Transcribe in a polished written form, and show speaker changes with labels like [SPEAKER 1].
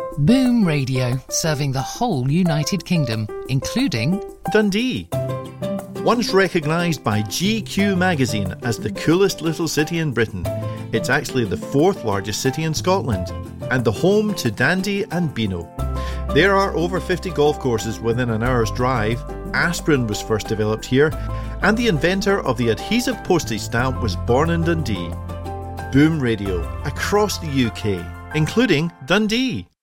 [SPEAKER 1] Boom Radio, serving the whole United Kingdom, including
[SPEAKER 2] Dundee. Once recognised by GQ magazine as the coolest little city in Britain, it's actually the 4th largest city in Scotland and the home to Dandy and Beano. There are over 50 golf courses within an hour's drive. Aspirin was first developed here, and the inventor of the adhesive postage stamp was born in Dundee. Boom Radio, across the UK, including Dundee.